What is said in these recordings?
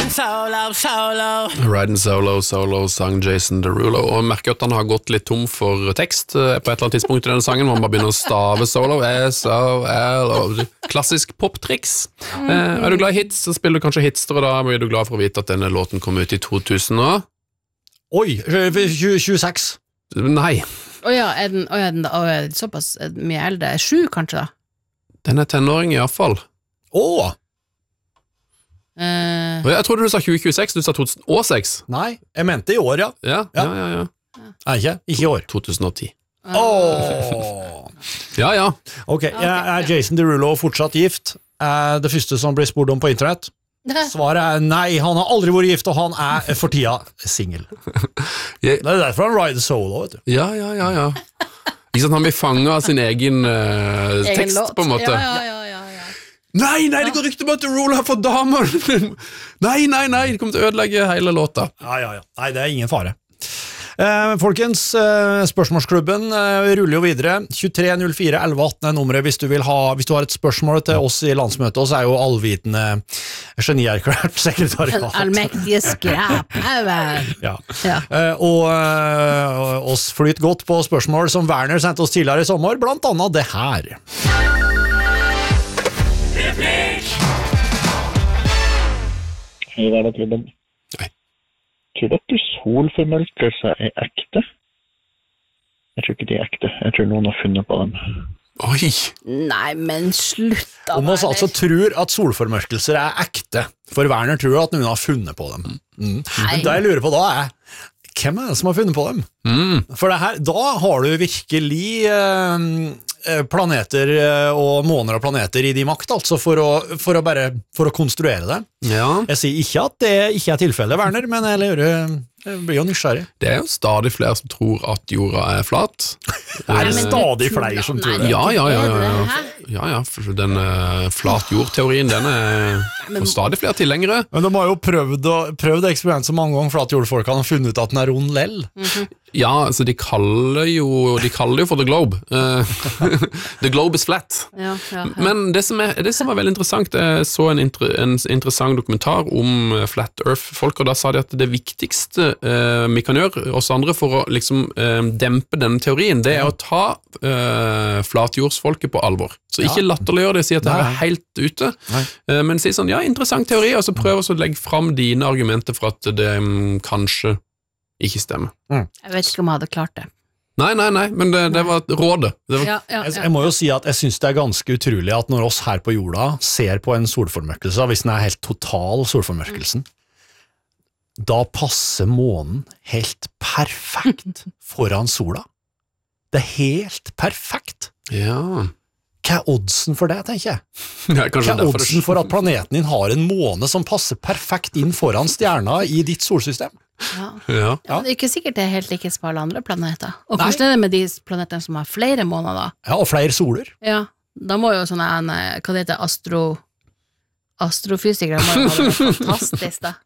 Riding Solo sang Jason Derulo, og merker at han har gått litt tom for tekst på et eller annet tidspunkt i denne sangen, hvor han bare begynner å stave solo, S-O-L, klassisk poptriks. Er du glad i hits, så spiller du kanskje hitstere da, er du glad for å vite at denne låten kom ut i 2000 og... Oi, 26. Nei. Er den såpass mye eldre? 7 kanskje da? Den er tenåring i hvert fall. Jeg trodde du sa 2026, du sa 2006. Nei, jeg mente i år, ja. Ikke i år. 2010. Ja. Ok, er Jason Derulo fortsatt gift? Det første som blir spurt om på internett? Svaret er nei, han har aldri vært gift, og han er for tida single. Det er derfor han rider solo, vet du. Ja. Ikke sant, han blir fanget av sin egen tekst, på en måte. Ja. Nei, det går rykte om at Derulo har fått damer. Nei, det kommer til å ødelegge hele låta. Ja. Nei, det er ingen fare. Folkens, spørsmålsklubben ruller jo videre. 2304 1118 er nummeret hvis du har et spørsmål til oss i landsmøtet, og så er jo allvitende genierklært sekretariat. Allmektige skrap. Og oss flyter godt på spørsmål som Werner sendte oss tidligere i sommer, blant annet det her. Hei, Hverdagsklubben. Hei. Tror dere solformørkelser er ekte? Jeg tror ikke de er ekte. Jeg tror noen har funnet på dem. Oi! Nei, men slutt da. Om oss altså tror at solformørkelser er ekte, for Werner tror at noen har funnet på dem. Men det jeg lurer på da er, hvem er det som har funnet på dem? For det her, da har du virkelig planeter og måner og planeter i de makt, altså for å konstruere det. Ja. Jeg sier ikke at det ikke er tilfellet, Werner, men jeg blir jo nysgjerrig. Det er jo stadig flere som tror at jorda er flat. Er det stadig flere som tror det? Ja, for den flat jord-teorien, den er stadig flere tilhengere. Men de har jo prøvd eksperiment så mange ganger for at jordfolkene har funnet ut at den er rund lell. Ja, altså de kaller jo for The Globe. The Globe is flat. Ja. Men det som var veldig interessant, jeg så en interessant dokumentar om Flat Earth-folk, og da sa de at det viktigste vi kan gjøre, oss andre, for å liksom dempe denne teorien, det er å ta flatjordsfolket på alvor. Så ikke latterliggjør det, si at det er helt ute, men si sånn, ja, interessant teori, og så prøv å legge fram dine argumenter for at det kanskje ikke stemmer. Jeg vet ikke om jeg hadde klart det. Nei, men det var rådet. Jeg må jo si at jeg synes det er ganske utrolig at når oss her på jorda ser på en solformørkelse, hvis den er helt total solformørkelsen, da passer månen helt perfekt foran sola. Det er helt perfekt. Ja. Hva er oddsen for det, tenker jeg? Ja, hva er oddsen for at planeten din har en måne som passer perfekt inn foran stjerna i ditt solsystem? Ja. Det er ikke sikkert det er helt likes på alle andre planeter. Og hvordan er det med de planetene som har flere måneder da? Ja, og flere soler. Ja, da må jo sånne, hva det heter, astrofysikere må jo ha det fantastisk da.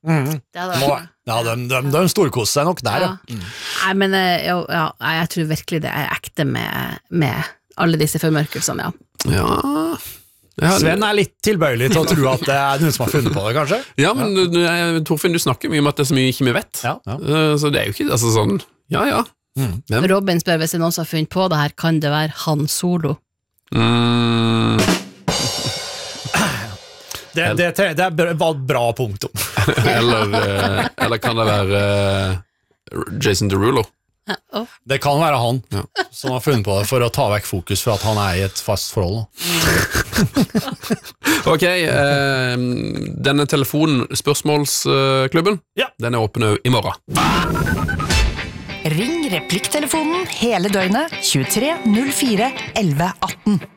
De storkoser seg nok der, Nei, men jeg tror virkelig det er ekte med alle disse formørkelsene, Ja. Sven er litt tilbøyelig til å tro at det er noen som har funnet på det, kanskje? Ja, men Torfinn, du snakker mye om at det er så mye ikke vi vet. Så det er jo ikke altså sånn, Robin spør hvis det er noen som har funnet på det her, kan det være Han Solo? Det er et bra punktum. eller kan det være Jason Derulo? Det kan være han som har funnet på det for å ta vekk fokus for at han er i et fast forhold. Ok, denne telefonspørsmålsklubben, den er åpen i morgen. Ring replikktelefonen hele døgnet 23 04 11 18.